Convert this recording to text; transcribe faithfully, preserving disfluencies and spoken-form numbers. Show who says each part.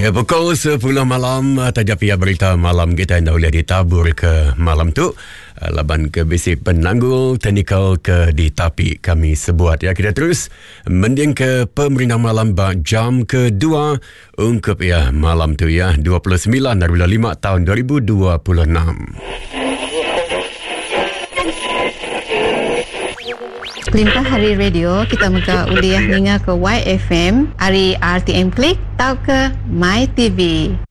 Speaker 1: Ya, pukul sepuluh malam, taja pihak berita malam kita anda boleh ditabur ke malam tu. Laban ke basic penanggul, teknikal ke di tapi kami sebuat. Ya, kita terus mending ke pemerintah malam bak jam kedua. Ungkap ya malam tu ya, dua puluh sembilan dari bulan lima tahun dua ribu dua puluh enam.
Speaker 2: Limpah hari radio kita muka uliah ninga ke Y F M, hari R T M Klik tau ke My T V.